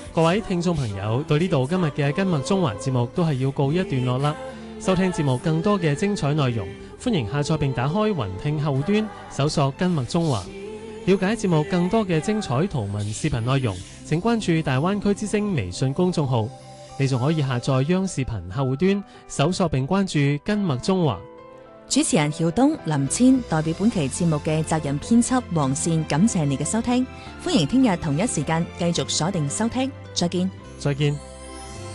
各位聽眾朋友，到呢度今日嘅根脈中環節目都係要告一段落啦。收聽節目更多嘅精彩內容，歡迎下載並打開雲聽後端，搜索根脈中環。了解節目更多嘅精彩圖文視頻內容，請關注大灣區之聲微信公眾號。你仲可以下載央視頻客戶端，搜索並關注根脈中環。 主持人曉東、林千代表本期節目嘅責任編輯黃善，感謝你嘅收聽。歡迎聽日同一時間繼續鎖定收聽，再見。 再見。